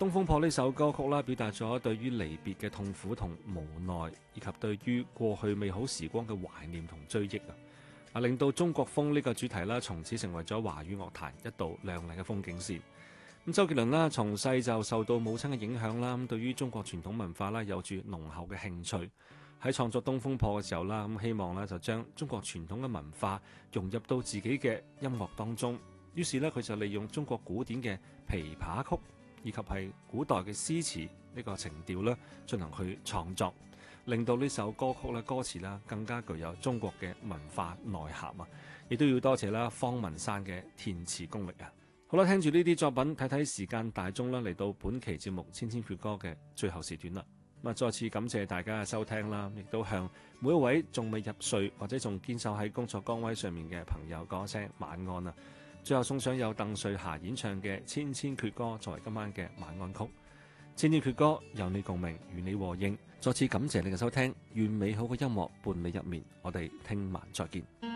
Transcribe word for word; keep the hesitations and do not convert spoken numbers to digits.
東風破呢首歌曲啦，表達咗對於離別嘅痛苦同無奈，以及對於過去美好時光嘅懷念同追憶啊！啊，令到中國風呢個主題啦，從此成為咗華語樂壇一道亮麗嘅風景線。咁周杰倫啦，從細就受到母親嘅影響啦，咁對於中國傳統文化啦，有住濃厚嘅興趣。喺創作《東風破》嘅時候啦，咁希望咧就將中國傳統嘅文化融入到自己嘅音樂當中。於是咧，佢就利用中國古典嘅琵琶曲，以及係古代嘅詩詞呢個情調咧，進行去創作，令到呢首歌曲咧歌詞啦更加具有中國嘅文化內涵啊！亦都要多謝啦方文山嘅填詞功力啊！好啦，聽住呢啲作品，睇睇時間大鐘啦，嚟到本期節目《千千闕歌》嘅最後時段啦。咁啊，再次感謝大家嘅收聽啦，亦都向每一位仲未入睡或者仲堅守喺工作崗位上面嘅朋友講聲晚安啊！最後送上由鄧瑞霞演唱嘅《千千闕歌》作為今晚嘅晚安曲。千千闕歌有你共鳴，與你和應。再次感謝你嘅收聽，願美好嘅音樂伴你入眠。我哋聽晚再見。